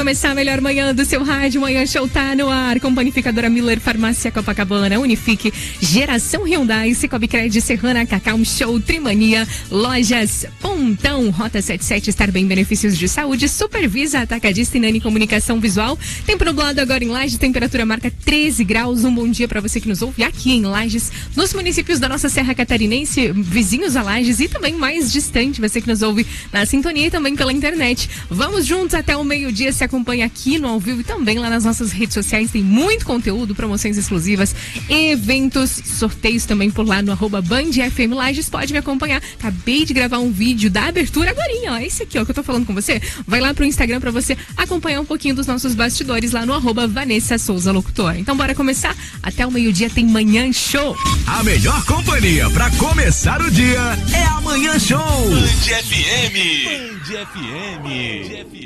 começar a melhor manhã do seu rádio. Manhã Show tá no ar. Com Panificadora Miller, Farmácia Copacabana, Unifique, Geração Hyundai, Cicobi Cred, Serrana, Cacau Show, Trimania, Lojas Pontão, Rota 77, Estar Bem, Benefícios de Saúde, Supervisa, Atacadista e Nani Comunicação Visual. Tempo nublado agora em Lages, temperatura marca 13 graus. Um bom dia para você que nos ouve aqui em Lages, nos municípios da nossa Serra Catarinense, vizinhos a Lages e também mais distante, você que nos ouve na sintonia e também pela internet. Vamos juntos até o meio-dia, se acompanha aqui no ao vivo e também lá nas nossas redes sociais, tem muito conteúdo, promoções exclusivas, eventos, sorteios também por lá no @BandFM Lages, pode me acompanhar. Acabei de gravar um vídeo da abertura agorinha, ó, esse aqui, ó, que eu tô falando com você. Vai lá pro Instagram pra você acompanhar um pouquinho dos nossos bastidores lá no @Vanessa Souza Locutora. Então bora começar, até o meio-dia tem Manhã Show. A melhor companhia pra começar o dia é a Manhã Show. Band FM. Band FM.